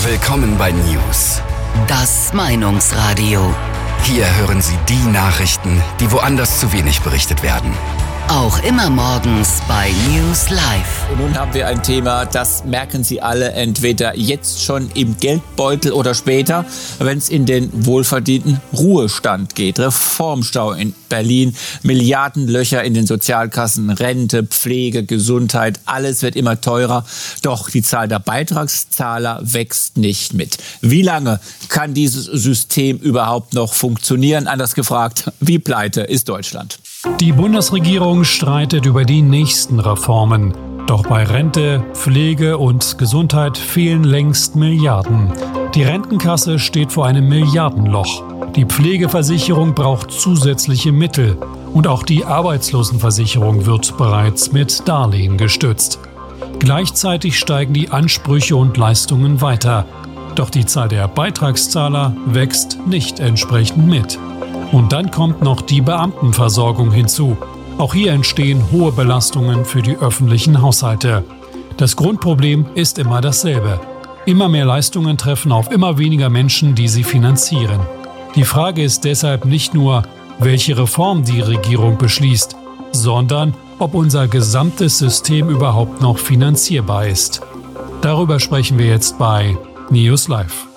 Willkommen bei News. Das Meinungsradio. Hier hören Sie die Nachrichten, die woanders zu wenig berichtet werden. Auch immer morgens bei News Live. Und nun haben wir ein Thema, das merken Sie alle entweder jetzt schon im Geldbeutel oder später, wenn es in den wohlverdienten Ruhestand geht. Reformstau in Berlin, Milliardenlöcher in den Sozialkassen, Rente, Pflege, Gesundheit, alles wird immer teurer. Doch die Zahl der Beitragszahler wächst nicht mit. Wie lange kann dieses System überhaupt noch funktionieren? Anders gefragt, wie pleite ist Deutschland? Die Bundesregierung streitet über die nächsten Reformen. Doch bei Rente, Pflege und Gesundheit fehlen längst Milliarden. Die Rentenkasse steht vor einem Milliardenloch. Die Pflegeversicherung braucht zusätzliche Mittel. Und auch die Arbeitslosenversicherung wird bereits mit Darlehen gestützt. Gleichzeitig steigen die Ansprüche und Leistungen weiter. Doch die Zahl der Beitragszahler wächst nicht entsprechend mit. Und dann kommt noch die Beamtenversorgung hinzu. Auch hier entstehen hohe Belastungen für die öffentlichen Haushalte. Das Grundproblem ist immer dasselbe. Immer mehr Leistungen treffen auf immer weniger Menschen, die sie finanzieren. Die Frage ist deshalb nicht nur, welche Reform die Regierung beschließt, sondern ob unser gesamtes System überhaupt noch finanzierbar ist. Darüber sprechen wir jetzt bei News Live.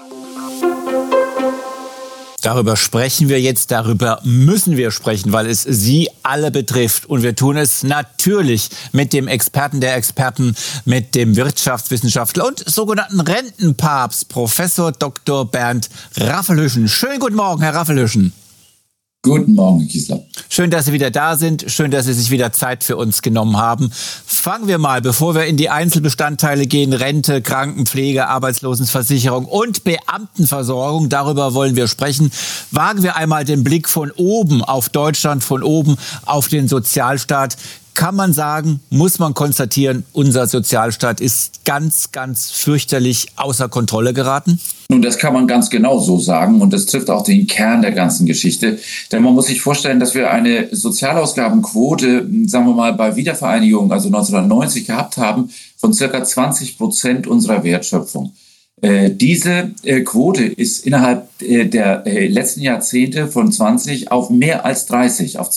Darüber sprechen wir jetzt, darüber müssen wir sprechen, weil es Sie alle betrifft. Und wir tun es natürlich mit dem Experten der Experten, mit dem Wirtschaftswissenschaftler und sogenannten Rentenpapst, Professor Dr. Bernd Raffelhüschen. Schönen guten Morgen, Herr Raffelhüschen. Guten Morgen, Kiesler. Schön, dass Sie wieder da sind. Schön, dass Sie sich wieder Zeit für uns genommen haben. Fangen wir mal, bevor wir in die Einzelbestandteile gehen, Rente, Krankenpflege, Arbeitslosenversicherung und Beamtenversorgung, darüber wollen wir sprechen. Wagen wir einmal den Blick von oben auf Deutschland, von oben auf den Sozialstaat. Kann man sagen, muss man konstatieren, unser Sozialstaat ist ganz, ganz fürchterlich außer Kontrolle geraten? Nun, das kann man ganz genau so sagen und das trifft auch den Kern der ganzen Geschichte. Denn man muss sich vorstellen, dass wir eine Sozialausgabenquote, sagen wir mal, bei Wiedervereinigung, also 1990 gehabt haben, von circa 20% unserer Wertschöpfung. Diese Quote ist innerhalb der letzten Jahrzehnte von 20 auf mehr als 30, auf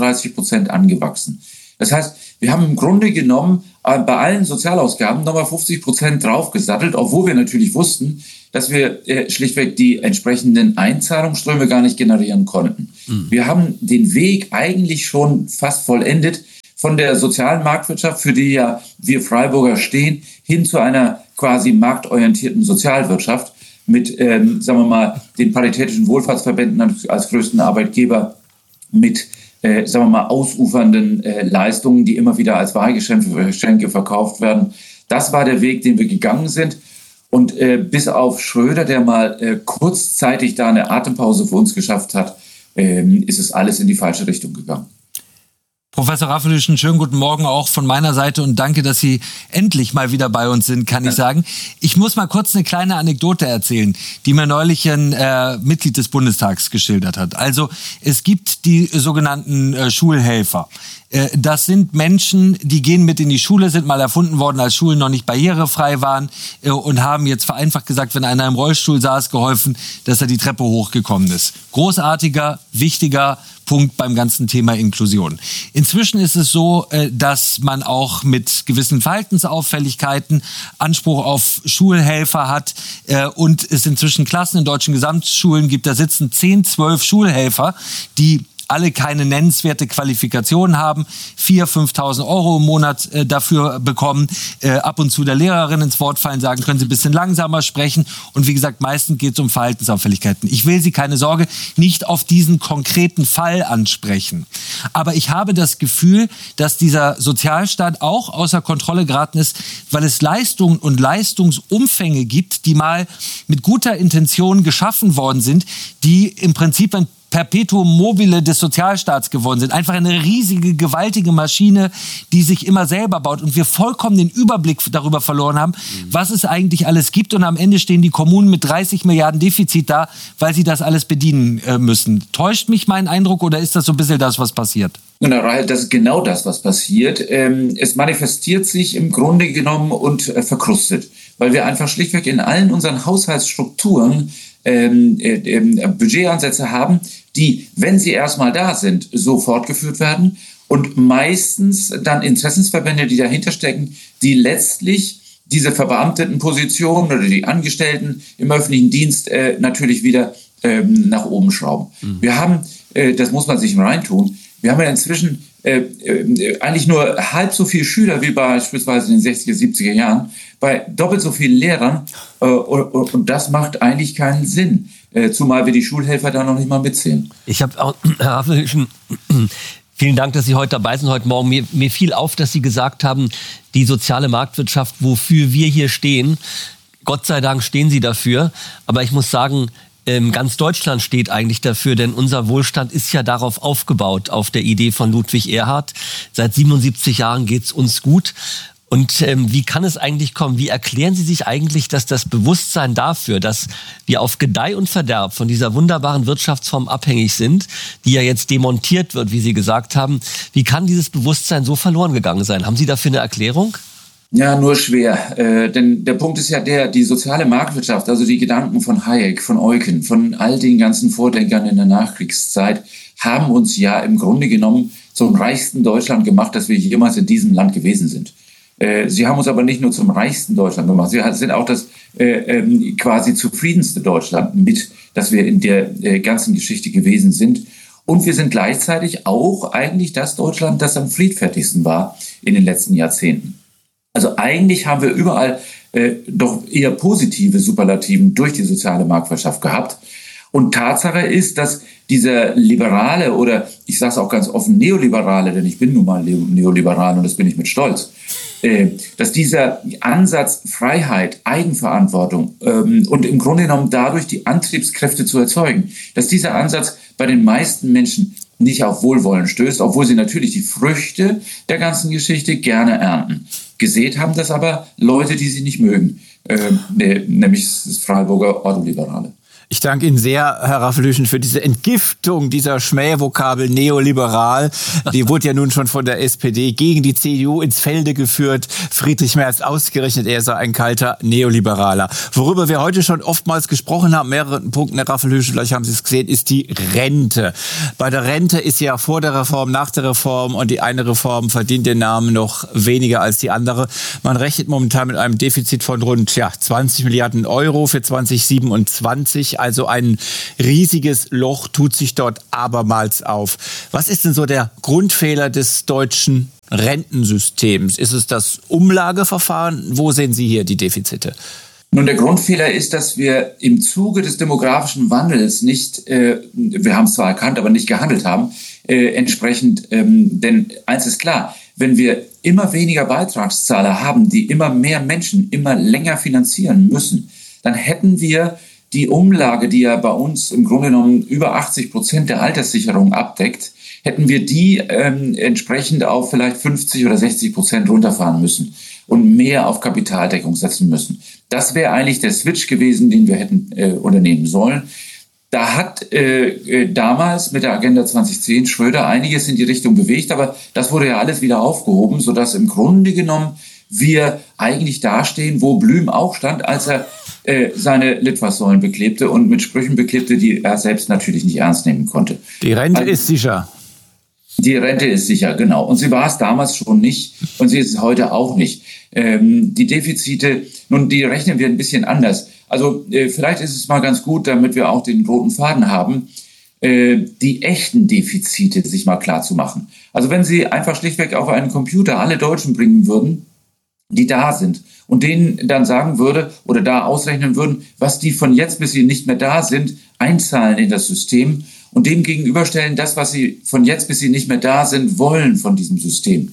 32% angewachsen. Das heißt, wir haben im Grunde genommen bei allen Sozialausgaben nochmal 50% draufgesattelt, obwohl wir natürlich wussten, dass wir schlichtweg die entsprechenden Einzahlungsströme gar nicht generieren konnten. Wir haben den Weg eigentlich schon fast vollendet von der sozialen Marktwirtschaft, für die ja wir Freiburger stehen, hin zu einer quasi marktorientierten Sozialwirtschaft mit, sagen wir mal, den paritätischen Wohlfahrtsverbänden als größten Arbeitgeber, mit sagen wir mal, ausufernden Leistungen, die immer wieder als Wahlgeschenke verkauft werden. Das war der Weg, den wir gegangen sind. Und bis auf Schröder, der mal kurzzeitig da eine Atempause für uns geschafft hat, ist es alles in die falsche Richtung gegangen. Professor Raffelhüschen, schönen guten Morgen auch von meiner Seite und danke, dass Sie endlich mal wieder bei uns sind, kann ich sagen. Ich muss mal kurz eine kleine Anekdote erzählen, die mir neulich ein Mitglied des Bundestags geschildert hat. Also es gibt die sogenannten Schulhelfer. Das sind Menschen, die gehen mit in die Schule, sind mal erfunden worden, als Schulen noch nicht barrierefrei waren und haben jetzt vereinfacht gesagt, wenn einer im Rollstuhl saß, geholfen, dass er die Treppe hochgekommen ist. Großartiger, wichtiger Punkt beim ganzen Thema Inklusion. Inzwischen ist es so, dass man auch mit gewissen Verhaltensauffälligkeiten Anspruch auf Schulhelfer hat und es inzwischen Klassen in deutschen Gesamtschulen gibt, da sitzen 10, 12 Schulhelfer, die alle keine nennenswerte Qualifikation haben, 4.000, 5.000 Euro im Monat dafür bekommen, ab und zu der Lehrerin ins Wort fallen, sagen, können Sie ein bisschen langsamer sprechen. Und wie gesagt, meistens geht es um Verhaltensauffälligkeiten. Ich will Sie, keine Sorge, nicht auf diesen konkreten Fall ansprechen. Aber ich habe das Gefühl, dass dieser Sozialstaat auch außer Kontrolle geraten ist, weil es Leistungen und Leistungsumfänge gibt, die mal mit guter Intention geschaffen worden sind, die im Prinzip ein Perpetuum mobile des Sozialstaats geworden sind. Einfach eine riesige, gewaltige Maschine, die sich immer selber baut und wir vollkommen den Überblick darüber verloren haben, was es eigentlich alles gibt und am Ende stehen die Kommunen mit 30 Milliarden Defizit da, weil sie das alles bedienen müssen. Täuscht mich mein Eindruck oder ist das so ein bisschen das, was passiert? Das ist genau das, was passiert. Es manifestiert sich im Grunde genommen und verkrustet. weil wir einfach schlichtweg in allen unseren Haushaltsstrukturen Budgetansätze haben, die, wenn sie erstmal da sind, so fortgeführt werden und meistens dann Interessensverbände, die dahinter stecken, die letztlich diese verbeamteten Positionen oder die Angestellten im öffentlichen Dienst natürlich wieder nach oben schrauben. Wir haben, das muss man sich reintun, wir haben ja inzwischen eigentlich nur halb so viele Schüler wie beispielsweise in den 60er, 70er Jahren, bei doppelt so vielen Lehrern und das macht eigentlich keinen Sinn, zumal wir die Schulhelfer da noch nicht mal mitzählen. Ich habe auch, Herr Raffelhüschen, vielen Dank, dass Sie heute dabei sind, heute Morgen. Mir fiel auf, dass Sie gesagt haben, die soziale Marktwirtschaft, wofür wir hier stehen, Gott sei Dank stehen Sie dafür, aber ich muss sagen, ganz Deutschland steht eigentlich dafür, denn unser Wohlstand ist ja darauf aufgebaut, auf der Idee von Ludwig Erhard. Seit 77 Jahren geht's uns gut. Und wie kann es eigentlich kommen? Wie erklären Sie sich eigentlich, dass das Bewusstsein dafür, dass wir auf Gedeih und Verderb von dieser wunderbaren Wirtschaftsform abhängig sind, die ja jetzt demontiert wird, wie Sie gesagt haben, wie kann dieses Bewusstsein so verloren gegangen sein? Haben Sie dafür eine Erklärung? Ja, nur schwer. Denn der Punkt ist ja die soziale Marktwirtschaft, also die Gedanken von Hayek, von Eucken, von all den ganzen Vordenkern in der Nachkriegszeit, haben uns ja im Grunde genommen zum reichsten Deutschland gemacht, das wir jemals in diesem Land gewesen sind. Sie haben uns aber nicht nur zum reichsten Deutschland gemacht, sie sind auch das quasi zufriedenste Deutschland mit, das wir in der ganzen Geschichte gewesen sind. Und wir sind gleichzeitig auch eigentlich das Deutschland, das am friedfertigsten war in den letzten Jahrzehnten. Also eigentlich haben wir überall doch eher positive Superlativen durch die soziale Marktwirtschaft gehabt. Und Tatsache ist, dass dieser liberale oder ich sage es auch ganz offen neoliberale, denn ich bin nun mal neoliberal und das bin ich mit Stolz, dass dieser Ansatz Freiheit, Eigenverantwortung und im Grunde genommen dadurch die Antriebskräfte zu erzeugen, dass dieser Ansatz bei den meisten Menschen nicht auf Wohlwollen stößt, obwohl sie natürlich die Früchte der ganzen Geschichte gerne ernten. Gesät haben das aber Leute, die sie nicht mögen, nämlich das Freiburger Ordoliberale. Ich danke Ihnen sehr, Herr Raffelhüschen, für diese Entgiftung dieser Schmähvokabel neoliberal. Die wurde ja nun schon von der SPD gegen die CDU ins Felde geführt. Friedrich Merz ausgerechnet, er sei ein kalter Neoliberaler. Worüber wir heute schon oftmals gesprochen haben, mehreren Punkten, Herr Raffelhüschen, vielleicht haben Sie es gesehen, ist die Rente. Bei der Rente ist ja vor der Reform, nach der Reform und die eine Reform verdient den Namen noch weniger als die andere. Man rechnet momentan mit einem Defizit von rund 20 Milliarden Euro für 2027. Also ein riesiges Loch tut sich dort abermals auf. Was ist denn so der Grundfehler des deutschen Rentensystems? Ist es das Umlageverfahren? Wo sehen Sie hier die Defizite? Nun, der Grundfehler ist, dass wir im Zuge des demografischen Wandels nicht, wir haben es zwar erkannt, aber nicht gehandelt haben, entsprechend, denn eins ist klar, wenn wir immer weniger Beitragszahler haben, die immer mehr Menschen immer länger finanzieren müssen, dann hätten wir die Umlage, die ja bei uns im Grunde genommen über 80% der Alterssicherung abdeckt, hätten wir die entsprechend auf vielleicht 50 oder 60% runterfahren müssen und mehr auf Kapitaldeckung setzen müssen. Das wäre eigentlich der Switch gewesen, den wir hätten unternehmen sollen. Da hat damals mit der Agenda 2010 Schröder einiges in die Richtung bewegt, aber das wurde ja alles wieder aufgehoben, sodass im Grunde genommen wir eigentlich dastehen, wo Blüm auch stand, als er seine Litfaßsäulen beklebte und mit Sprüchen beklebte, die er selbst natürlich nicht ernst nehmen konnte. Die Rente ist sicher. Die Rente ist sicher, genau. Und sie war es damals schon nicht und sie ist es heute auch nicht. Die Defizite, nun, die rechnen wir ein bisschen anders. Also vielleicht ist es mal ganz gut, damit wir auch den roten Faden haben, die echten Defizite sich mal klar zu machen. Also wenn Sie einfach schlichtweg auf einen Computer alle Deutschen bringen würden, die da sind und denen dann sagen würde oder da ausrechnen würden, was die von jetzt bis sie nicht mehr da sind, einzahlen in das System und dem gegenüberstellen das, was sie von jetzt bis sie nicht mehr da sind, wollen von diesem System.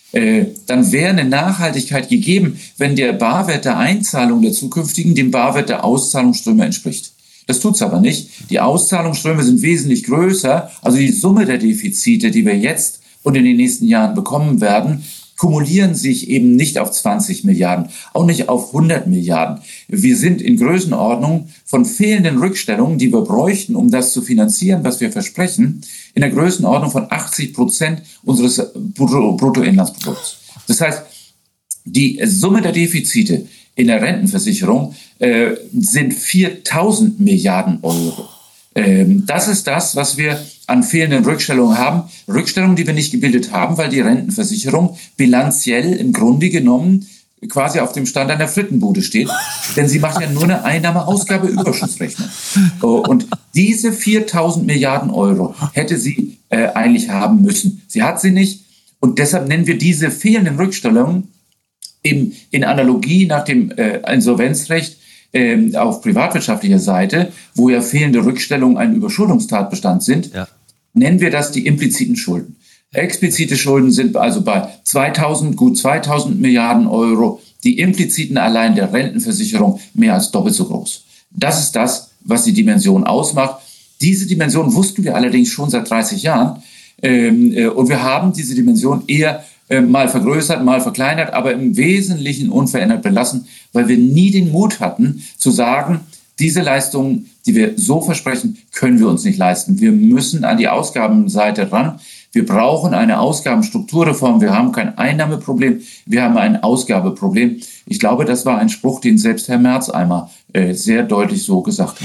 Dann wäre eine Nachhaltigkeit gegeben, wenn der Barwert der Einzahlung der zukünftigen dem Barwert der Auszahlungsströme entspricht. Das tut's aber nicht. Die Auszahlungsströme sind wesentlich größer, also die Summe der Defizite, die wir jetzt und in den nächsten Jahren bekommen werden, kumulieren sich eben nicht auf 20 Milliarden, auch nicht auf 100 Milliarden. Wir sind in Größenordnung von fehlenden Rückstellungen, die wir bräuchten, um das zu finanzieren, was wir versprechen, in der Größenordnung von 80% unseres Bruttoinlandsprodukts. Das heißt, die Summe der Defizite in der Rentenversicherung sind 4.000 Milliarden Euro. Das ist das, was wir an fehlenden Rückstellungen haben. Rückstellungen, die wir nicht gebildet haben, weil die Rentenversicherung bilanziell im Grunde genommen quasi auf dem Stand einer Frittenbude steht. Denn sie macht ja nur eine Einnahme-Ausgabe-Überschussrechnung. Und diese 4.000 Milliarden Euro hätte sie eigentlich haben müssen. Sie hat sie nicht. Und deshalb nennen wir diese fehlenden Rückstellungen in Analogie nach dem Insolvenzrecht auf privatwirtschaftlicher Seite, wo ja fehlende Rückstellungen ein Überschuldungstatbestand sind, nennen wir das die impliziten Schulden. Explizite Schulden sind also bei gut 2.000 Milliarden Euro, die impliziten allein der Rentenversicherung mehr als doppelt so groß. Das ist das, was die Dimension ausmacht. Diese Dimension wussten wir allerdings schon seit 30 Jahren und wir haben diese Dimension eher mal vergrößert, mal verkleinert, aber im Wesentlichen unverändert belassen, weil wir nie den Mut hatten zu sagen, diese Leistungen, die wir so versprechen, können wir uns nicht leisten. Wir müssen an die Ausgabenseite ran. Wir brauchen eine Ausgabenstrukturreform. Wir haben kein Einnahmeproblem, wir haben ein Ausgabeproblem. Ich glaube, das war ein Spruch, den selbst Herr Merz einmal sehr deutlich so gesagt hat.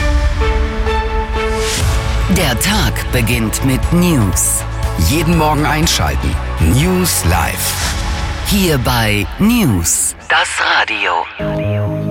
Der Tag beginnt mit News. Jeden Morgen einschalten. News Live. Hier bei News, das Radio.